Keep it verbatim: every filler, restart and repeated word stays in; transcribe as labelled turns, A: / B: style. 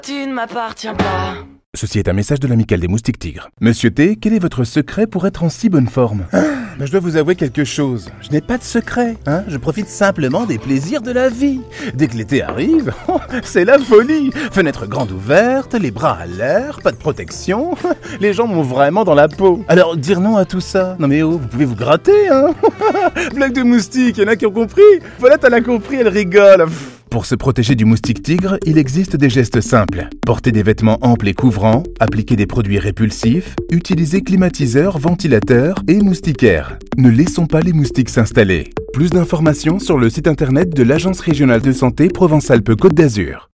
A: Tu ne m'appartiens pas.
B: Ceci est un message de l'amicale des moustiques tigres. Monsieur T, quel est votre secret pour être en si bonne forme?
C: Ah, ben je dois vous avouer quelque chose. Je n'ai pas de secret, hein. Je profite simplement des plaisirs de la vie. Dès que l'été arrive, c'est la folie. Fenêtre grande ouverte, les bras à l'air, pas de protection. Les gens m'ont vraiment dans la peau. Alors, dire non à tout ça? Non mais oh, vous pouvez vous gratter, hein. Blague de moustique, il y en a qui ont compris. Voilà, t'as la compris, elle rigole.
B: Pour se protéger du moustique tigre, il existe des gestes simples. Porter des vêtements amples et couvrants, appliquer des produits répulsifs, utiliser climatiseurs, ventilateurs et moustiquaires. Ne laissons pas les moustiques s'installer. Plus d'informations sur le site internet de l'Agence régionale de santé Provence-Alpes-Côte d'Azur.